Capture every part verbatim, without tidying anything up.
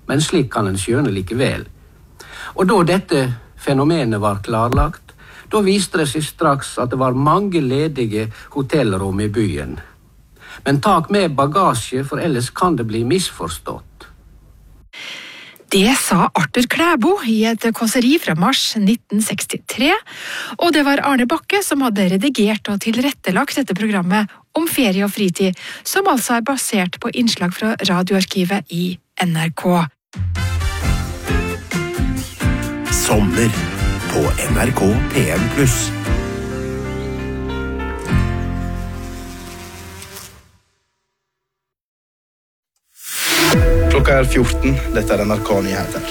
men slik kan en skjønne likevel. Og da dette fenomenet var klarlagt, da viste det seg straks at det var mange ledige hotellrom i byen. Men tak med bagasje, for ellers kan det bli misforstått. Det sa Arthur Klæbo i et kåseri fra mars nitten sekstitre, og det var Arne Bakke som hadde redigert og tilrettelagt dette programmet om ferie og fritid, som altså er basert på innslag fra radioarkivet i N R K. Sommer på N R K P en pluss. Klokka er fjorten, dette er N R K-nyheter.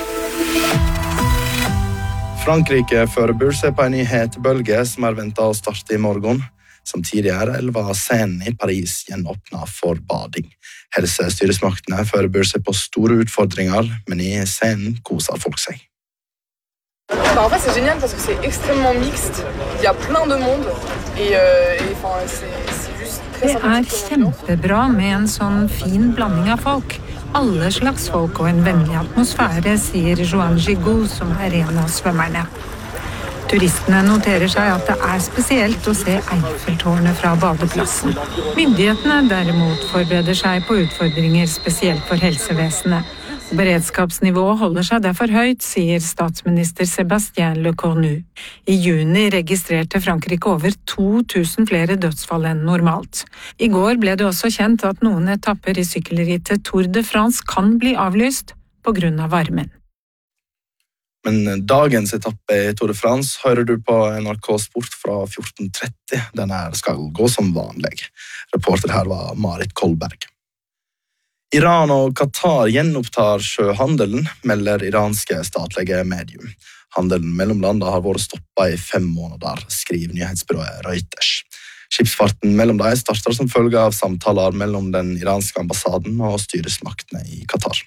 Frankrike forbereder seg på en ny hetebølge som er ventet å starte i morgen. Samtidig er elva Seine i Paris gjenåpnet for bading. Helsestyresmaktene forbereder seg på store utfordringer, men i Seine koser folk seg. Bah, en fait, c'est génial parce que c'est extrêmement mixte. Il y a plein de monde et, euh, et enfin, c'est, c'est juste très Det er kjempebra med en sånn fin blanding av folk. Alle slags folk og en vennlig atmosfære, sier Joanne Gigot, som er en av svømmerne. Turistene noterer seg at det er spesielt å se Eiffeltårnet fra badeplassen. Myndighetene derimot forbereder seg på utfordringer spesielt for helsevesenet. Beredskapsnivået holder seg derfor høyt, sier statsminister Sébastien Lecornu. I juni registrerte Frankrike over to tusen flere dødsfall enn normalt. I går ble det også kjent at noen etapper i sykkelrittet Tour de France kan bli avlyst på grunn av varmen. Men dagens etappe i Tour de France hører du på N R K Sport fra fjorten tretti. Den her skal gå som vanlig. Reporter her var Marit Kolberg. Iran og Qatar gjenopptar sjøhandelen, melder iranske statlige medium. Handelen mellom landene har vært stoppet i fem måneder, skriver nyhetsbyrået Reuters. Skipsfarten mellom dem starter som følge av samtaler mellom den iranske ambassaden og styresmaktene i Qatar.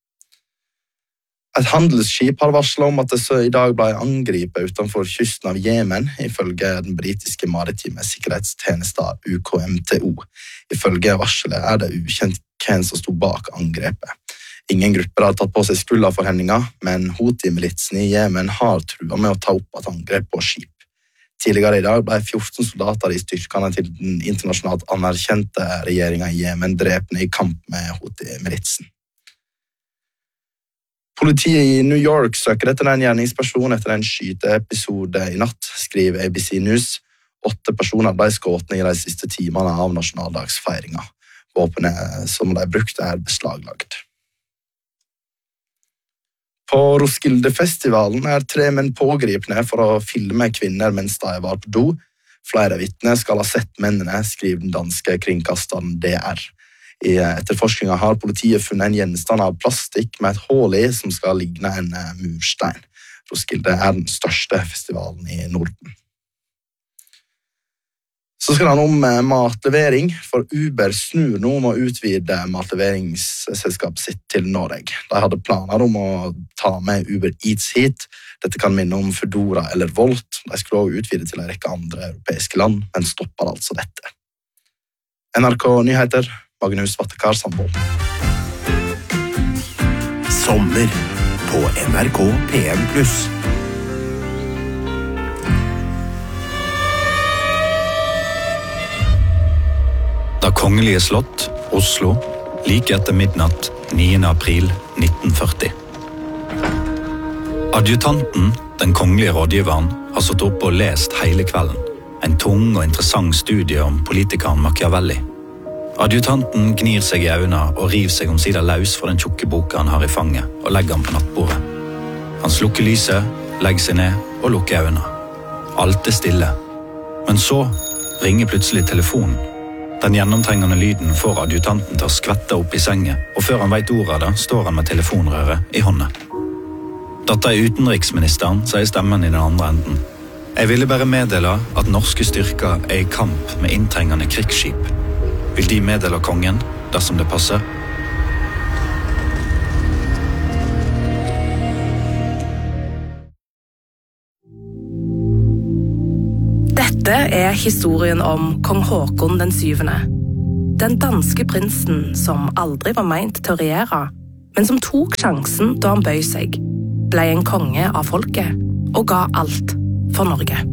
Et handelsskip har varslet om at det i dag ble angrepet utenfor kysten av Jemen, ifølge den britiske maritime sikkerhetstjenesten U K M T O. Ifølge varselet er det ukjent hvem som stod bak angrepet. Ingen grupper har tatt på seg skylda for hendinga, men Houthi-militsen i Jemen har truet med å ta opp et angrep på skip. Tidligere i dag ble fjorten soldater i styrkene til den internasjonalt anerkjente regjeringen i Jemen drepne i kamp med Houthi-militsen. Politiet i New York søker etter en gjerningsperson etter en skyteepisode i natt, skriver A B C News. Åtte personer ble skutt i de siste timene av nasjonaldagsfeiringa. Våpenet som de brukte er beslaglagt. På Roskilde-festivalen er tre menn pågripne for å filme kvinner mens de var på do. Flere vitner skal ha sett mennene, skriver den danske kringkasteren D R. I etterforskningen har politiet funnet en gjenstand av plastikk med et hull i som skal ligne en murstein. Roskilde er den største festivalen i Norden. Så skal han om matlevering, for Uber snur nå om å utvide matleveringsselskapet sitt til Norge. De hadde planer om å ta med Uber Eats hit. Dette kan minne om Foodora eller Volt. De skulle også utvide til en rekke andre europeiske land, men stopper altså dette. N R K Nyheter, Magnus Vattekar Sandvold. Sommer på N R K P en pluss. Da Kongelige slott, Oslo, like etter midnatt niende april nitten førti. Adjutanten, den kongelige rådgiveren, har satt opp og lest hele kvelden. En tung og interessant studie om politikeren Machiavelli. Adjutanten gnir seg i øynene og river seg omsider løs fra den tjukke boka han har i fanget og legger den på nattbordet. Han slukker lyset, legger seg ned og lukker øynene. Alt er stille. Men så ringer plutselig telefonen. Den gjennomtrengende lyden får adjutanten til å skvette opp i sengen, og før han vet ordet av det, står han med telefonrøret i hånden. Dette er utenriksministeren, sier stemmen i den andre enden. Jeg ville bare meddele at norske styrker er i kamp med inntrengende krigsskip. Vil de meddele kongen, dersom det passer? Dette er historien om kong Håkon den syvende. Den danske prinsen som aldri var meint til å regjere, men som tok sjansen da han bøy seg, ble en konge av folket og ga alt for Norge.